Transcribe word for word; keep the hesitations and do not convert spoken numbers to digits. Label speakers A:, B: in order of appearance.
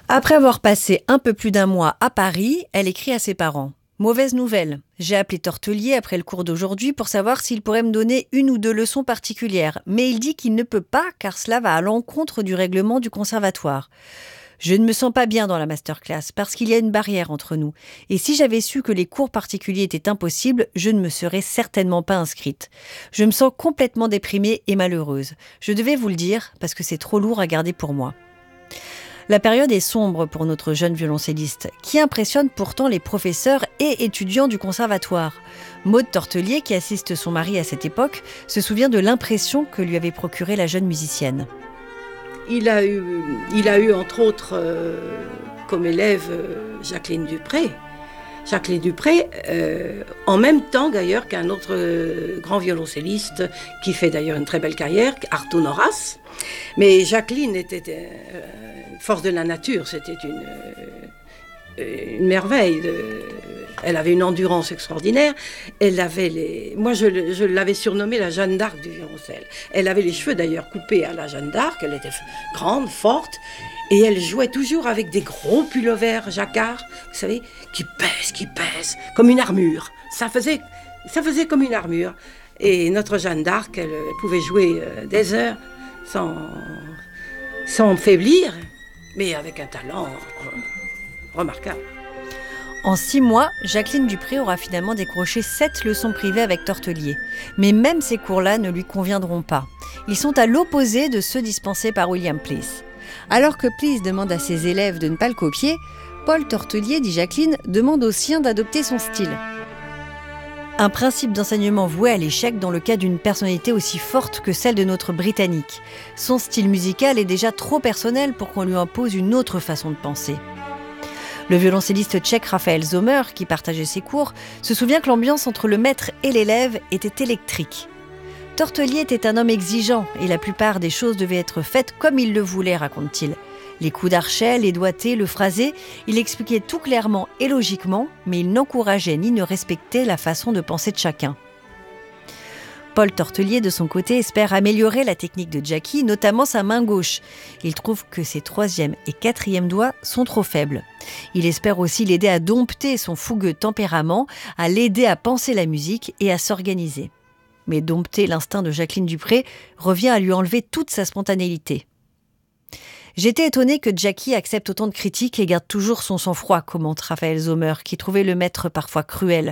A: Après avoir passé un peu plus d'un mois à Paris, elle écrit à ses parents. Mauvaise nouvelle, j'ai appelé Tortelier après le cours d'aujourd'hui pour savoir s'il pourrait me donner une ou deux leçons particulières, mais il dit qu'il ne peut pas car cela va à l'encontre du règlement du conservatoire. Je ne me sens pas bien dans la masterclass parce qu'il y a une barrière entre nous. Et si j'avais su que les cours particuliers étaient impossibles, je ne me serais certainement pas inscrite. Je me sens complètement déprimée et malheureuse. Je devais vous le dire parce que c'est trop lourd à garder pour moi. La période est sombre pour notre jeune violoncelliste, qui impressionne pourtant les professeurs et étudiants du conservatoire. Maude Tortelier, qui assiste son mari à cette époque, se souvient de l'impression que lui avait procurée la jeune musicienne.
B: Il a eu, il a eu entre autres euh, comme élève euh, Jacqueline Dupré. Jacqueline Dupré, euh, en même temps d'ailleurs qu'un autre euh, grand violoncelliste qui fait d'ailleurs une très belle carrière, Arto Noras. Mais Jacqueline était euh, force de la nature, c'était une, euh, une merveille. De, elle avait une endurance extraordinaire. Elle avait les, moi je, je l'avais surnommée la Jeanne d'Arc du violoncelle. Elle avait les cheveux d'ailleurs coupés à la Jeanne d'Arc. Elle était grande, forte. Et elle jouait toujours avec des gros pullovers jacquard, vous savez, qui pèsent, qui pèsent, comme une armure. Ça faisait, ça faisait comme une armure. Et notre Jeanne d'Arc, elle pouvait jouer des heures sans, sans faiblir, mais avec un talent remarquable.
A: En six mois, Jacqueline Dupré aura finalement décroché sept leçons privées avec Tortelier. Mais même ces cours-là ne lui conviendront pas. Ils sont à l'opposé de ceux dispensés par William Pleece. Alors que Pleece demande à ses élèves de ne pas le copier, Paul Tortelier, dit Jacqueline, demande aux siens d'adopter son style. Un principe d'enseignement voué à l'échec dans le cas d'une personnalité aussi forte que celle de notre Britannique. Son style musical est déjà trop personnel pour qu'on lui impose une autre façon de penser. Le violoncelliste tchèque Raphaël Zomer, qui partageait ses cours, se souvient que l'ambiance entre le maître et l'élève était électrique. Tortelier était un homme exigeant et la plupart des choses devaient être faites comme il le voulait, raconte-t-il. Les coups d'archet, les doigtés, le phrasé, il expliquait tout clairement et logiquement, mais il n'encourageait ni ne respectait la façon de penser de chacun. Paul Tortelier, de son côté, espère améliorer la technique de Jackie, notamment sa main gauche. Il trouve que ses troisième et quatrième doigts sont trop faibles. Il espère aussi l'aider à dompter son fougueux tempérament, à l'aider à penser la musique et à s'organiser. Mais dompter l'instinct de Jacqueline Dupré revient à lui enlever toute sa spontanéité. J'étais étonnée que Jackie accepte autant de critiques et garde toujours son sang-froid, commente Raphaël Zomer, qui trouvait le maître parfois cruel.